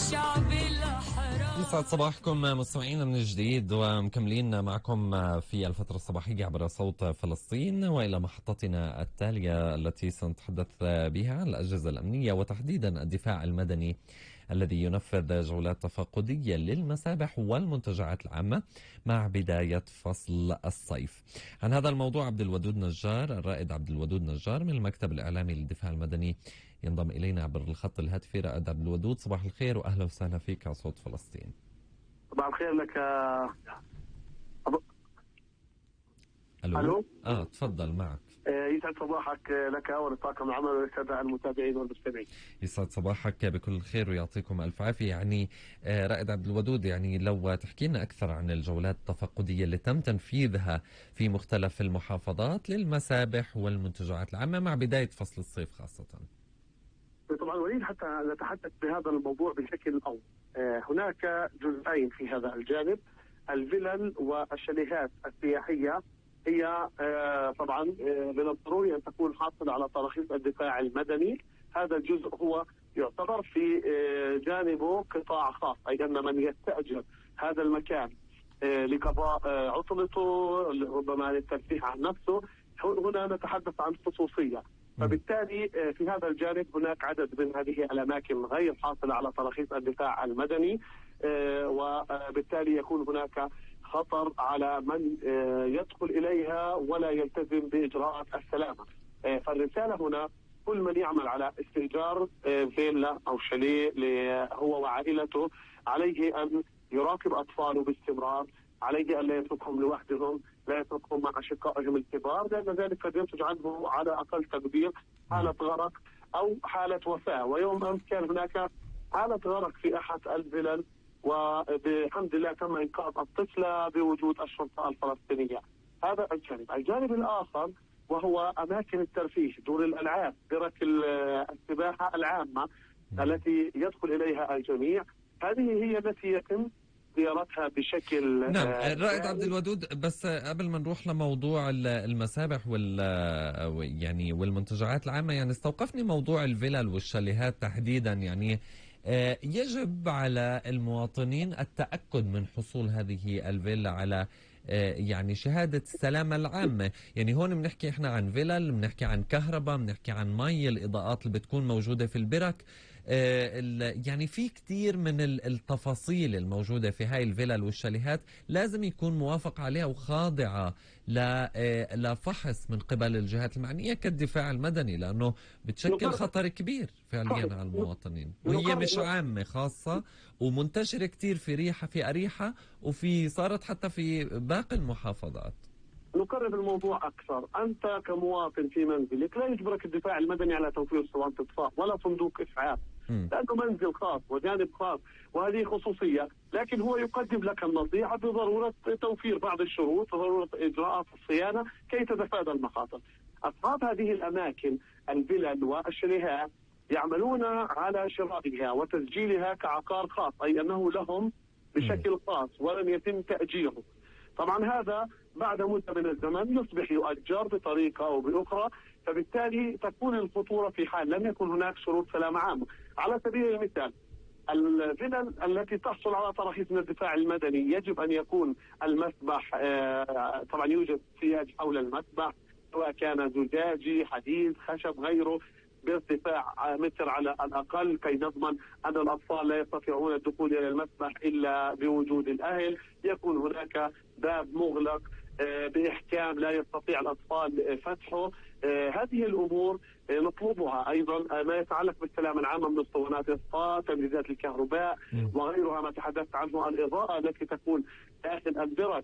يسعد صباحكم مستمعينا من جديد، ومكملين معكم في الفترة الصباحية عبر صوت فلسطين، وإلى محطتنا التالية التي سنتحدث بها عن الأجهزة الأمنية وتحديدا الدفاع المدني الذي ينفذ جولات تفقدية للمسابح والمنتجعات العامة مع بداية فصل الصيف. عن هذا الموضوع عبد الودود نجار، الرائد عبد الودود نجار من المكتب الإعلامي للدفاع المدني ينضم إلينا عبر الخط الهاتفي. رائد عبد الودود، صباح الخير وأهلا وسهلا فيك على صوت فلسطين. صباح الخير لك. ألو. تفضل معك. يسعد صباحك لك ولطاقم العمل والسادة المتابعين والمستمعين. يسعد صباحك بكل الخير ويعطيكم ألف عافية. يعني رائد عبد الودود، يعني لو تحكي لنا أكثر عن الجولات التفقدية اللي تم تنفيذها في مختلف المحافظات للمسابح والمنتجعات العامة مع بداية فصل الصيف خاصة. طبعا وليد، حتى نتحدث بهذا الموضوع بشكل أول، هناك جزئين في هذا الجانب. الفلل والشاليهات السياحية هي طبعا من الضروري أن تكون حاصلة على تراخيص الدفاع المدني. هذا الجزء هو يعتبر في جانبه قطاع خاص، أي أن من يستأجر هذا المكان لقضاء عطلته، ربما للترفيه عن نفسه، هنا نتحدث عن خصوصية. فبالتالي في هذا الجانب هناك عدد من هذه الأماكن غير حاصلة على تراخيص الدفاع المدني، وبالتالي يكون هناك خطر على من يدخل إليها ولا يلتزم بإجراءات السلامة. فالرسالة هنا كل من يعمل على استئجار فيلا أو شاليه هو وعائلته عليه أن يراقب أطفاله باستمرار، عليه أن لا يتركهم لوحدهم، لا يتركهم مع أشقائهم الكبار، لأن ذلك قد ينتج عنه على أقل تقدير حالة غرق أو حالة وفاة. ويوم أمس كان هناك حالة غرق في أحد الفلل، وبحمد الله تم إنقاذ الطفلة بوجود الشرطة الفلسطينية. هذا الجانب. الجانب الآخر وهو أماكن الترفيه، دور الألعاب، برك السباحة العامة التي يدخل إليها الجميع، هذه هي التي يتم زيارتها بشكل نعم. رائد عبد الودود، بس قبل ما نروح لموضوع المسابح يعني والمنتجعات العامة، يعني استوقفني موضوع الفلل والشاليهات تحديدا. يعني يجب على المواطنين التأكد من حصول هذه الفيلا على يعني شهادة السلامة العامة. يعني هون بنحكي احنا عن فلل، بنحكي عن كهرباء، بنحكي عن مي، الإضاءات اللي بتكون موجودة في البرك، يعني في كتير من التفاصيل الموجودة في هاي الفلل والشاليهات لازم يكون موافق عليها وخاضعة لفحص من قبل الجهات المعنية كالدفاع المدني، لأنه بتشكل خطر كبير فعليا على المواطنين، وهي مش عامة، خاصة ومنتشرة كتير في أريحة وفي صارت حتى في باقي المحافظات. نقرب الموضوع أكثر. أنت كمواطن في منزلك لا يجبرك الدفاع المدني على توفير اسطوانة إطفاء ولا صندوق إسعاف، لأنه منزل خاص وجانب خاص وهذه خصوصية، لكن هو يقدم لك النصيحة بضرورة توفير بعض الشروط وضرورة إجراءات الصيانة كي تتفادى المخاطر. أصحاب هذه الأماكن الفلل والشاليهات يعملون على شرائها وتسجيلها كعقار خاص، أي أنه لهم بشكل خاص ولم يتم تأجيره. طبعا هذا بعد مدة من الزمن يصبح يؤجر بطريقة أو بأخرى، فبالتالي تكون الخطورة في حال لم يكن هناك شروط سلامة عامة. على سبيل المثال، الفلل التي تحصل على تراخيص من الدفاع المدني يجب أن يكون المسبح طبعا يوجد سياج حول المسبح، سواء كان زجاجي، حديد، خشب، غيره، بارتفاع متر على الأقل، كي نضمن أن الأطفال لا يستطيعون الدخول إلى المسبح إلا بوجود الأهل. يكون هناك باب مغلق بإحكام لا يستطيع الأطفال فتحه. هذه الأمور نطلبها. أيضا ما يتعلق بالسلامة العامة من اسطوانات إطفاء، تمديدات الكهرباء وغيرها ما تحدثت عنه، الإضاءة التي تكون داخل البرك